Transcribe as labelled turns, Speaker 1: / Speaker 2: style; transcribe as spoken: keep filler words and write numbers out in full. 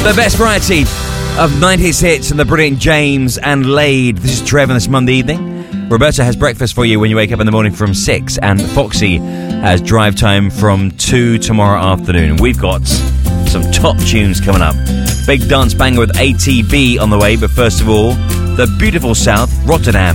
Speaker 1: The best variety of nineties hits and the brilliant James and Laid. This is Trev on this Monday evening. Roberta has breakfast for you when you wake up in the morning from six, and Foxy has drive time from two tomorrow afternoon. We've got some top tunes coming up. Big dance banger with A T B on the way, but first of all, the beautiful South, Rotterdam.